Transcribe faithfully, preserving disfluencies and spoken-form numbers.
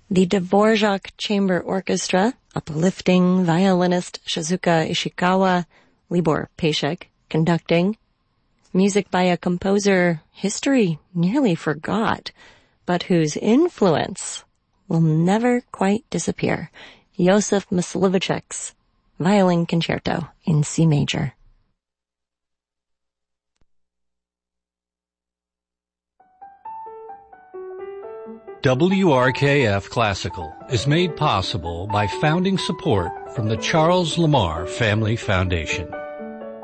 The Dvorak Chamber Orchestra, uplifting violinist Shizuka Ishikawa, Libor Pešek conducting. Music by a composer history nearly forgot, but whose influence will never quite disappear. Josef Mysliveček's Violin Concerto in C major. W R K F Classical is made possible by founding support from the Charles Lamar Family Foundation.